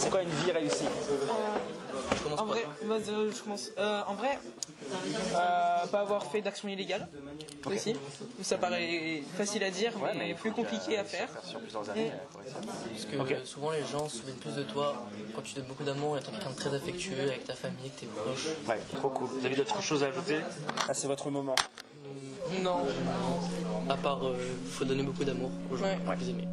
c'est quoi une vie réussie? En vrai, je commence. En vrai, pas avoir fait d'action illégale aussi. Ça paraît facile à dire, mais plus compliqué à faire. Sur plusieurs années. Parce que souvent les gens se souviennent plus de toi quand tu donnes beaucoup d'amour et t'es quelqu'un de très affectueux avec ta famille, avec tes proches. Ouais, trop cool. Vous avez d'autres choses à ajouter? Ah, c'est votre moment. Non. À part, faut donner beaucoup d'amour aux gens que vous aimez.